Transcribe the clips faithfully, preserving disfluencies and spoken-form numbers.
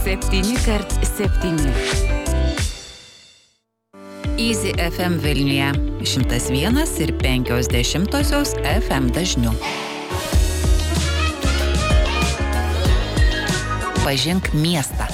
septyni kart septyni. Easy F M Vilniuje šimtas vienas ir penkios dešimtosios F M dažniu. Pažink miestą.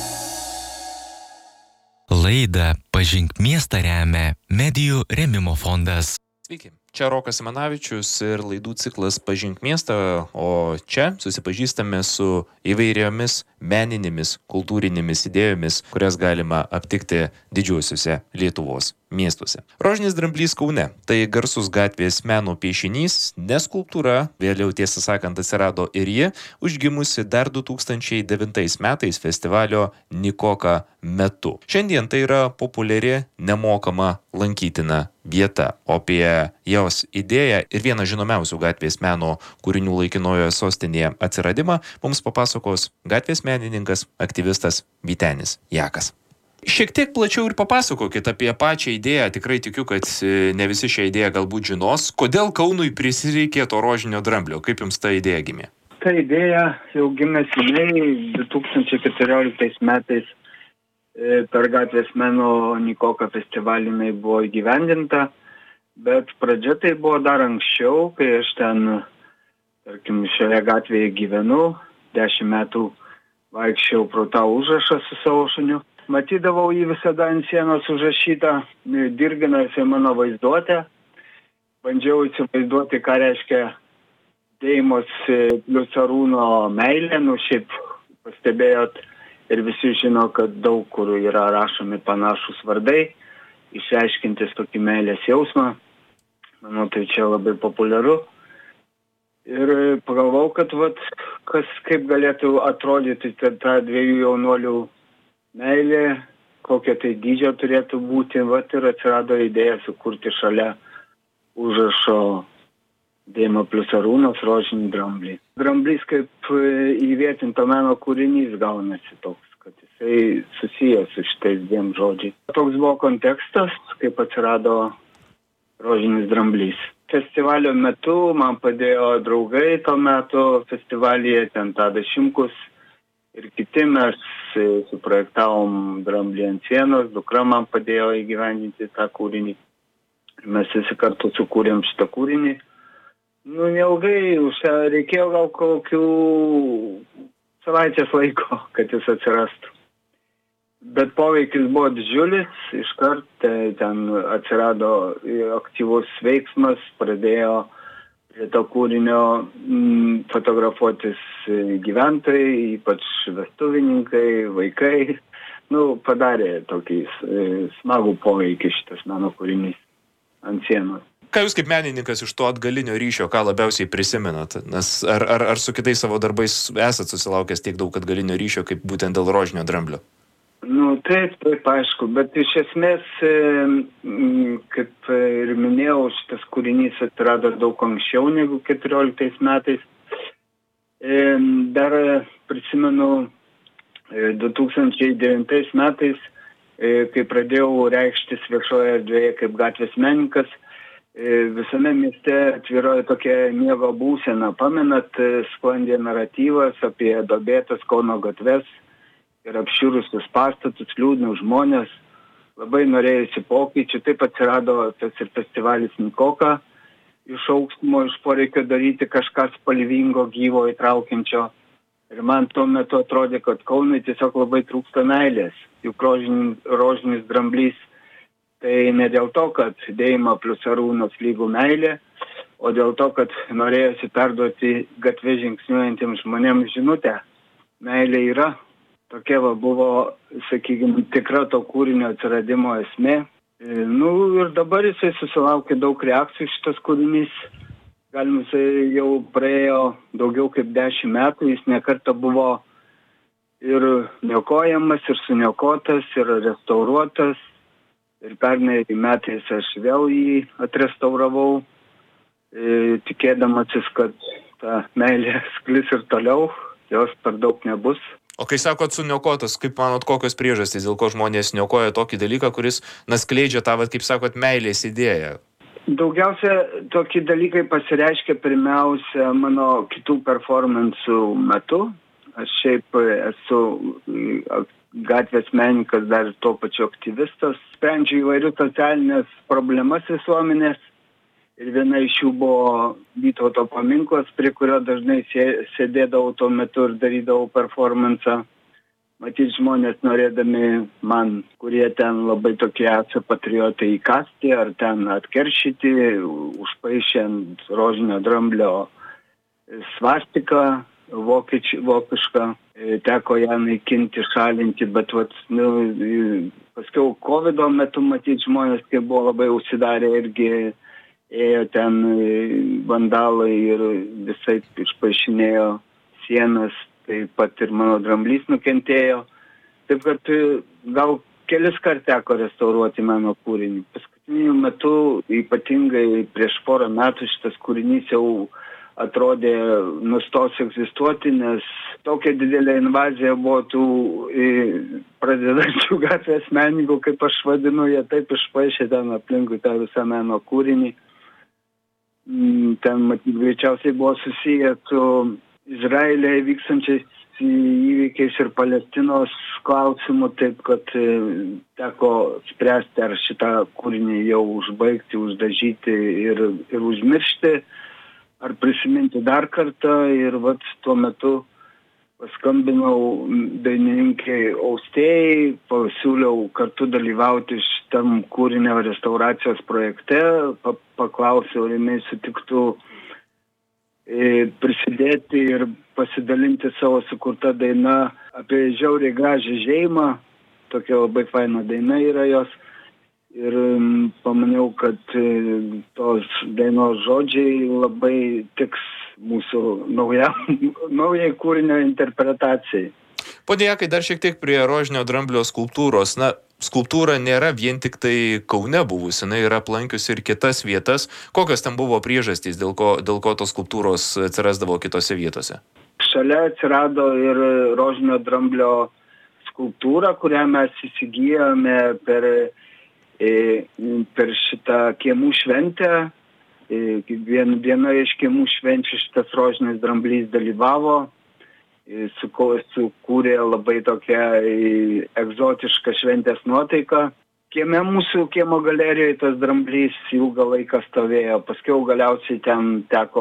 Laidą Pažink miestą remia Medijų rėmimo fondas. Sveiki, čia Rokas Simanavičius ir laidų ciklas Pažink miestą, o čia susipažįstame su įvairiomis meninėmis, kultūrinėmis idėjomis, kurias galima aptikti didžiuosiuose Lietuvos miestuose. Rožinis dramblys Kaune – tai garsus gatvės meno piešinys, ne skulptūra, vėliau tiesą sakant atsirado ir ji, užgimusi dar du tūkstančiai devintais metais festivalio Nikoka metu. Šiandien tai yra populiari, nemokama, lankytina vieta, o apie jos idėją ir vieną žinomiausių gatvės meno kūrinių laikinojoje sostinėje atsiradimą mums papasakos gatvės menininkas, aktyvistas Vytenis Jakas. Šiek tiek plačiau ir papasakokit apie pačią idėją, tikrai tikiu, kad ne visi šią idėją galbūt žinos. Kodėl Kaunui prisireikė to rožinio dramblio? Kaip jums ta idėja gimė? Ta idėja jau gimė seniai, du tūkstančiai keturioliktais metais per gatvės meno Nikoka festivalį jinai buvo įgyvendinta, bet pradžia tai buvo dar anksčiau, kai aš ten, tarkim, šioje gatvėje gyvenu, dešimt metų vaikščiau pro tą užrašą su savo šuniu. Matydavau jį visada ant sienos užrašytą, dirgina jisai mano vaizduotę. Bandžiau įsivaizduoti, ką reiškia Deimos plius Arūno meilė. Nu, šiaip pastebėjot ir visi žino, kad daug kur yra rašomi panašus vardai, išreiškintis tokį meilės jausmą. Manau, tai čia labai populiaru. Ir pagalvojau, kad vat, kas kaip galėtų atrodyti ta dviejų jaunuolių meilė, kokia tai dydžio turėtų būti, vat ir atsirado idėja sukurti šalia užrašo Deimo plius Arūnas rožinį dramblį. Dramblys kaip įvietinto meno kūrinys gaunasi toks, kad jisai susijęs su šitais dviem žodžiais. Toks buvo kontekstas, kaip atsirado rožinis dramblys. Festivalio metu man padėjo draugai to metu festivalyje, ten Tadas Šimkus ir kiti, mes suprojektavom dramblį ant sienos, dukra man padėjo įgyvendinti tą kūrinį. Ir mes visi kartu sukūrėm šitą kūrinį. Nu, neilgai, reikėjo gal kokių savaitės laiko, kad jis atsirastų. Bet poveikis buvo didžiulis, iškart ten atsirado aktyvus veiksmas, pradėjo prie to kūrinio fotografuotis gyventojai, ypač vestuvininkai, vaikai. Nu, padarė tokį smagų poveikį šitas meno kūrinys ant sienos. Ką jūs kaip menininkas iš to atgalinio ryšio, ką labiausiai prisimenat? Nes ar, ar, ar su kitais savo darbais esat susilaukęs tiek daug atgalinio ryšio, kaip būtent dėl rožinio dramblio? Nu, taip, taip, aišku, bet iš esmės, kaip ir minėjau, šitas kūrinys atsirado daug anksčiau negu keturioliktais metais. Dar prisimenu du tūkstančiai devintais metais, kai pradėjau reikštis viešoje erdvėje kaip gatvės menininkas, visame mieste atvirojo tokia miego būsena. Pamenat, sklandė naratyvas apie duobėtas Kauno gatves ir apširusius pastatus, liūdnus žmonės, labai norėjusi pokyčių. Taip atsirado tas ir festivalis Nikoka iš aukštumo, iš poreikio daryti kažką spalvingo, gyvo, įtraukiančio. Ir man tuo metu atrodė, kad Kaunui tiesiog labai trūksta meilės. Juk rožinis, rožinis dramblys tai ne dėl to, kad Deima plius Arūnas lygų meilė, o dėl to, kad norėjosi perduoti gatvė žingsniuojantiems žmonėms žinutę. Meilė yra. Tokia va buvo, sakykime, tikra to kūrinio atsiradimo esmė. Nu ir dabar jisai susilaukė daug reakcijų šitas kūrinys. Galim, jisai jau praėjo daugiau kaip dešimt metų, jis nekartą buvo ir niokojamas, ir suniokotas, ir restauruotas. Ir pernai metais aš vėl jį atrestauravau, tikėdamasis, kad ta meilė sklis ir toliau, jos per daug nebus. O kai sakot suniokotas, kaip manot, kokios priežastys, dėl ko žmonės niokoja tokį dalyką, kuris naskleidžia tą, kaip sakot, meilės idėją? Daugiausia tokie dalykai pasireiškia pirmiausia mano kitų performansų metu. aš šiaip esu gatvės menininkas, dar tuo pačiu aktyvistas. Sprendžiu įvairių socialinės problemas visuomenės. Ir viena iš jų buvo Vytauto paminklas, prie kurio dažnai sėdėdavau tuo metu ir darydavau performansą. Matyt, žmonės norėdami man, kurie ten labai tokie esą patriotai, įkasti ar ten atkeršyti, užpaišė ant rožinio dramblio svastiką vokiečių, vokišką. Teko ją naikinti, šalinti, bet vat, nu, paskiau kovido metu, matyt, žmonės, kai buvo labai užsidarę, irgi ėjo ten vandalai ir visai išpaišinėjo sienas. Taip pat ir mano dramblys nukentėjo. Taip kad gal kelis kart teko restauruoti mano kūrinį. Paskutiniu metu, ypatingai prieš porą metų, šitas kūrinys jau atrodė nustos egzistuoti, nes tokia didelė invazija buvo tų pradedančių gatvės menininkų, kaip aš vadinu, jie taip išpaišė ten aplinkui tą visą meno kūrinį. Ten, matyt, greičiausiai buvo susiję su Izraelyje vykstančiais įvykiais ir Palestinos klausimų, taip kad teko spręsti, ar šitą kūrinį jau užbaigti, uždažyti ir, ir užmiršti, ar prisiminti dar kartą. Ir vat tuo metu paskambinau dainininkai Austėjai, pasiūliau kartu dalyvauti šitam kūrinio restauracijos projekte, paklausiau, ar jinai sutiktų prisidėti ir pasidalinti savo sukurtą dainą apie žiauriai gražią šeimą. Tokia labai faina daina yra jos. Ir pamaniau, kad tos dainos žodžiai labai tiks mūsų nauja, naujai kūrinio interpretacijai. Pone Jakai, dar šiek tiek prie rožinio dramblio skulptūros. Na, skulptūra nėra vien tik tai Kaune buvusi, jinai yra aplankiusi ir kitas vietas. Kokios ten buvo priežastys, dėl ko, dėl ko tos skulptūros atsirasdavo kitose vietose? Šalia atsirado ir rožinio dramblio skulptūra, kurią mes įsigijome per, per šitą kiemų šventę. Viena iš kiemų švenčių šitas rožinis dramblys dalyvavo. Sukūrė labai tokią egzotišką šventės nuotaiką. Kieme mūsų kiemo galerijoje tas dramblys ilgą laiką stovėjo. Paskiau galiausiai ten teko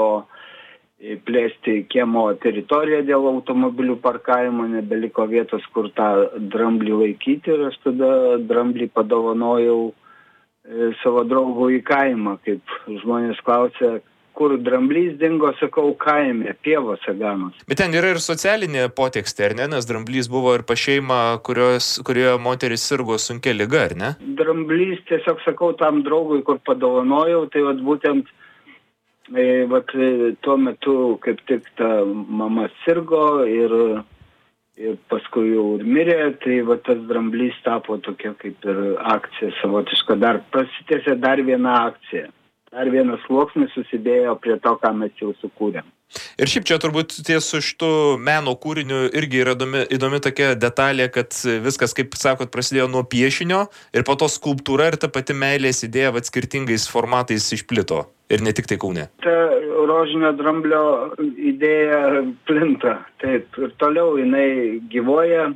plėsti kiemo teritoriją dėl automobilių parkavimo, nebeliko vietos, kur tą dramblį laikyti. Ir aš tada dramblį padovanojau savo draugui į kaimą, kaip žmonės klausė, kur dramblys dingo, sakau, kaime, pievose ganos. Bet ten yra ir socialinė potekstė, ar ne? Nes dramblys buvo ir pa šeimą, kurios, kurioje moteris sirgo sunkia liga, ar ne? Dramblys, tiesiog sakau, tam draugui, kur padovanojau, tai vat būtent e, vat, tuo metu kaip tik ta mama sirgo ir, ir paskui jau ir mirė, tai vat, tas dramblys tapo tokia kaip ir akcija savotiška. Dar prasitėsė dar viena akcija. Dar vienas sluoksnis susidėjo prie to, ką mes jau sukūrėm. Ir šiaip čia turbūt ties su šitu meno kūriniu irgi yra įdomi, įdomi tokia detalė, kad viskas, kaip sakot, prasidėjo nuo piešinio ir po to skulptūra ir ta pati meilės idėja vat skirtingais formatais išplito. Ir ne tik tai Kaune. Ta rožinio dramblio idėja plinta. Taip, ir toliau jinai gyvoja.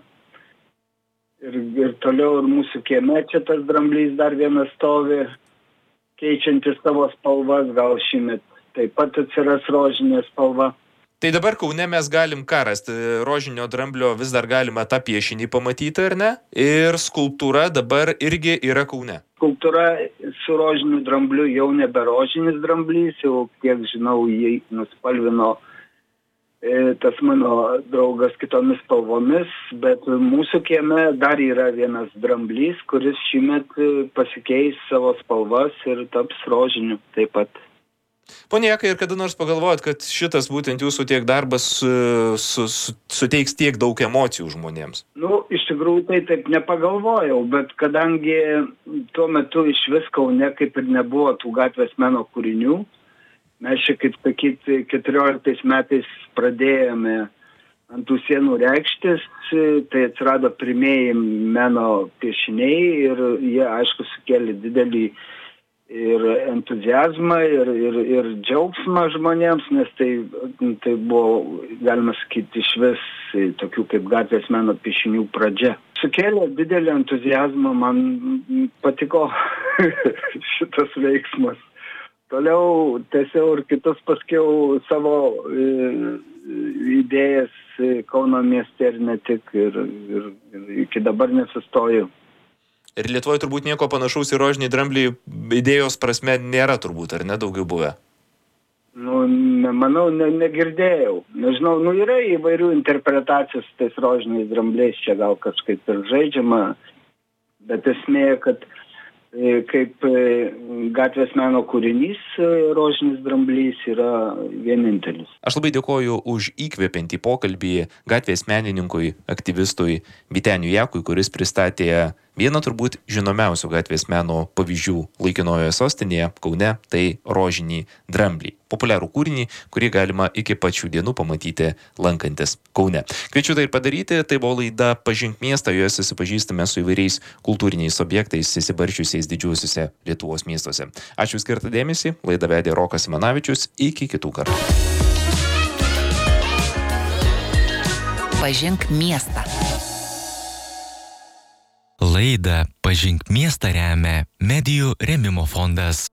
Ir, ir toliau ir mūsų kieme čia tas dramblys dar vienas stovi, keičiantis savo spalvas, gal šįmet taip pat atsiras rožinė spalva. Tai dabar Kaune mes galim ką rasti? Rožinio dramblio vis dar galima tą piešinį pamatyti, ar ne? Ir skulptūra dabar irgi yra Kaune. Skulptūra su rožiniu drambliu jau nebe rožinis dramblys, jau kiek žinau, jį nuspalvino e, tas mano draugas kitomis spalvomis, bet mūsų kieme dar yra vienas dramblys, kuris šįmet pasikeis savo spalvas ir taps rožiniu taip pat. Pone Jakai, ir kada nors pagalvojat, kad šitas būtent jūsų tiek darbas su, su, su, suteiks tiek daug emocijų žmonėms? Nu, iš tikrųjų tai taip nepagalvojau, bet kadangi tuo metu iš vis Kaune kaip ir nebuvo tų gatvės meno kūrinių, mes čia, kaip sakyti, keturioliktais metais pradėjome ant tų sienų reikštis, tai atsirado pirmieji meno piešiniai ir jie, aišku, sukėlė didelį ir entuziazmą, ir, ir, ir džiaugsmą žmonėms, nes tai, tai buvo, galima sakyti, iš vis tokių kaip gatvės meno piešinių pradžia. Sukėlė didelį entuziazmą, man patiko šitas veiksmas. Toliau tiesiog ir kitus paskiau savo e, idėjas Kauno mieste ir ne tik, ir, ir, ir iki dabar nesustoju. Ir Lietuvoje turbūt nieko panašaus į rožinį dramblį idėjos prasme nėra turbūt, ar ne daugiau buvę? Nu, ne, manau, ne, negirdėjau. Nežinau, nu yra įvairių interpretacijų su tais rožiniais drambliais, čia gal kažkaip ir žaidžiama, bet esmė, kad kaip gatvės meno kūrinys rožinis dramblys yra vienintelis. Aš labai dėkoju už įkvepiantį pokalbį gatvės menininkui, aktyvistui Vyteniui Jakui, kuris pristatė vieną turbūt žinomiausių gatvės meno pavyzdžių laikinojoje sostinėje, Kaune, tai rožinį dramblį. Populiarų kūrinį, kurį galima iki pačių dienų pamatyti lankantis Kaune. Kviečiu tai ir padaryti, tai buvo laida Pažink miestą, joje susipažįstame su įvairiais kultūriniais objektais įsibarčiusiais didžiuosiuose Lietuvos miestuose. Ačiū skirtą dėmesį, laidą vedė Rokas Simanavičius, iki kitų kartų. Pažink miestą. Laidą Pažink miestą remia Medijų rėmimo fondas.